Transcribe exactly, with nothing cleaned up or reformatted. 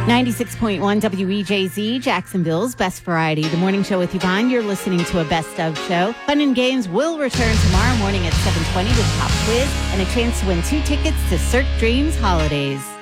ninety-six point one W E J Z, Jacksonville's Best Variety. The morning show with Yvonne. You're listening to a Best of show. Fun and Games will return tomorrow morning at seven twenty with Pop Quiz and a chance to win two tickets to Cirque Dreams Holidays.